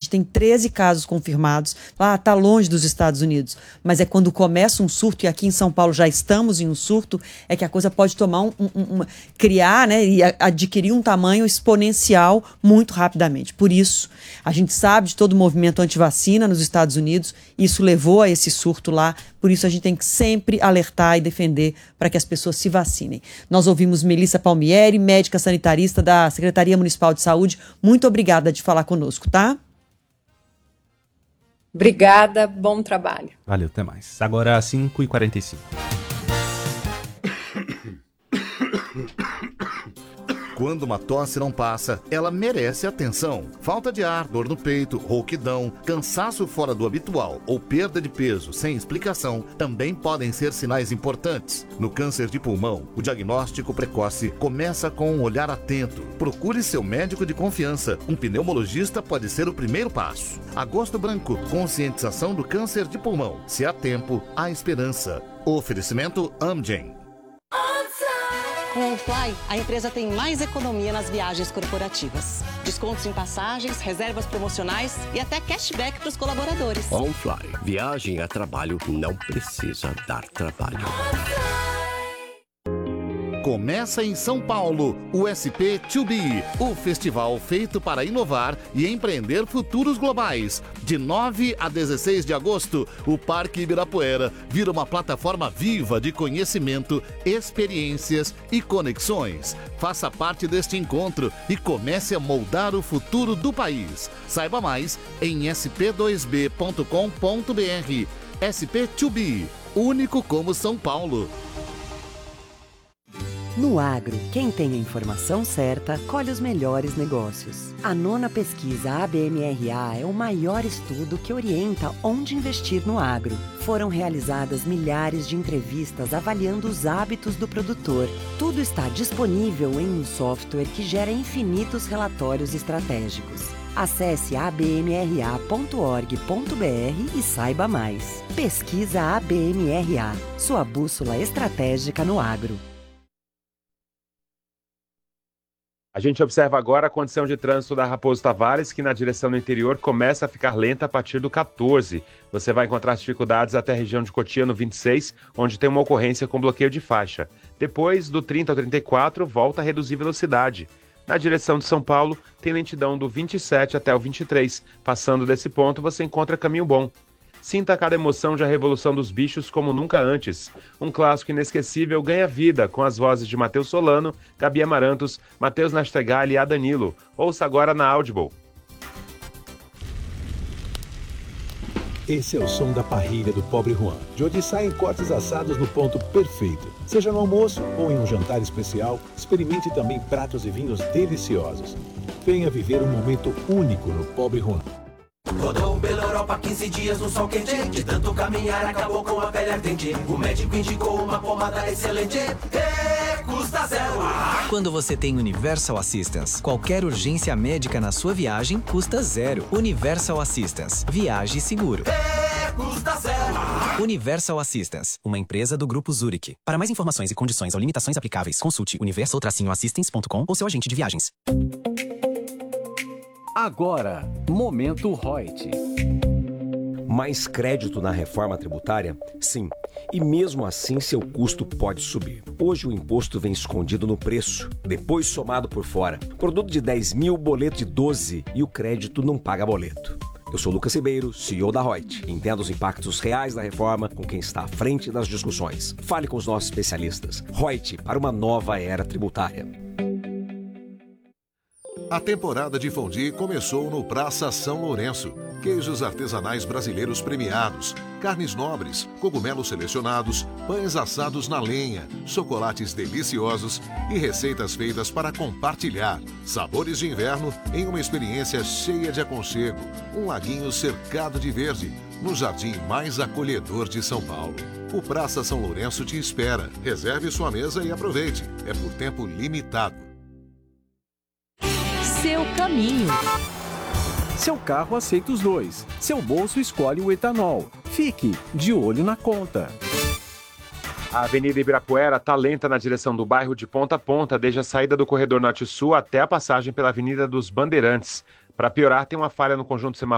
gente tem 13 casos confirmados. Está longe dos Estados Unidos. Mas é quando começa um surto, e aqui em São Paulo já estamos em um surto, é que a coisa pode tomar criar, né, e adquirir um tamanho exponencial muito rapidamente. Por isso, a gente sabe de todo o movimento antivacina nos Estados Unidos, isso levou a esse surto lá, por isso a gente tem que sempre alertar e defender para que as pessoas se vacinem. Nós ouvimos Melissa Palmieri, médica sanitarista da Secretaria Municipal de Saúde. Muito obrigada de falar conosco, tá? Obrigada, bom trabalho. Valeu, até mais. Agora 5h45. Quando uma tosse não passa, ela merece atenção. Falta de ar, dor no peito, rouquidão, cansaço fora do habitual ou perda de peso sem explicação também podem ser sinais importantes. No câncer de pulmão, o diagnóstico precoce começa com um olhar atento. Procure seu médico de confiança. Um pneumologista pode ser o primeiro passo. Agosto Branco, conscientização do câncer de pulmão. Se há tempo, há esperança. Oferecimento Amgen. Com o Fly, a empresa tem mais economia nas viagens corporativas. Descontos em passagens, reservas promocionais e até cashback para os colaboradores. On Fly, viagem a trabalho não precisa dar trabalho. Começa em São Paulo, o SP2B, o festival feito para inovar e empreender futuros globais. De 9 a 16 de agosto, o Parque Ibirapuera vira uma plataforma viva de conhecimento, experiências e conexões. Faça parte deste encontro e comece a moldar o futuro do país. Saiba mais em sp2b.com.br. SP2B, único como São Paulo. No agro, quem tem a informação certa, colhe os melhores negócios. A 9ª pesquisa ABMRA é o maior estudo que orienta onde investir no agro. Foram realizadas milhares de entrevistas avaliando os hábitos do produtor. Tudo está disponível em um software que gera infinitos relatórios estratégicos. Acesse abmra.org.br e saiba mais. Pesquisa ABMRA, sua bússola estratégica no agro. A gente observa agora a condição de trânsito da Raposo Tavares, que na direção do interior começa a ficar lenta a partir do 14. Você vai encontrar dificuldades até a região de Cotia no 26, onde tem uma ocorrência com bloqueio de faixa. Depois, do 30 ao 34, volta a reduzir velocidade. Na direção de São Paulo, tem lentidão do 27 até o 23. Passando desse ponto, você encontra caminho bom. Sinta cada emoção de A Revolução dos Bichos como nunca antes. Um clássico inesquecível ganha vida com as vozes de Matheus Solano, Gabi Amarantos, Matheus Nastegali e a Danilo. Ouça agora na Audible. Esse é o som da parrilha do Pobre Juan, de onde saem cortes assados no ponto perfeito. Seja no almoço ou em um jantar especial, experimente também pratos e vinhos deliciosos. Venha viver um momento único no Pobre Juan. Rodou pela Europa 15 dias no sol quente. De tanto caminhar acabou com a pele ardente. O médico indicou uma pomada excelente. Custa zero. Quando você tem Universal Assistance, qualquer urgência médica na sua viagem custa zero. Universal Assistance. Viaje seguro. Custa zero. Universal Assistance, uma empresa do Grupo Zurich. Para mais informações e condições ou limitações aplicáveis, consulte universal-assistance.com ou seu agente de viagens. Agora, Momento Reut. Mais crédito na reforma tributária? Sim. E mesmo assim seu custo pode subir. Hoje o imposto vem escondido no preço, depois somado por fora. Produto de 10 mil, boleto de 12 e o crédito não paga boleto. Eu sou Lucas Ribeiro, CEO da Reut. Entenda os impactos reais da reforma com quem está à frente das discussões. Fale com os nossos especialistas. Reut, para uma nova era tributária. A temporada de fondue começou no Praça São Lourenço. Queijos artesanais brasileiros premiados, carnes nobres, cogumelos selecionados, pães assados na lenha, chocolates deliciosos e receitas feitas para compartilhar. Sabores de inverno em uma experiência cheia de aconchego. Um laguinho cercado de verde, no jardim mais acolhedor de São Paulo. O Praça São Lourenço te espera. Reserve sua mesa e aproveite. É por tempo limitado. Seu caminho. Seu carro aceita os dois. Seu bolso escolhe o etanol. Fique de olho na conta. A Avenida Ibirapuera está lenta na direção do bairro de ponta a ponta, desde a saída do corredor norte-sul até a passagem pela Avenida dos Bandeirantes. Para piorar, tem uma falha no conjunto semáforo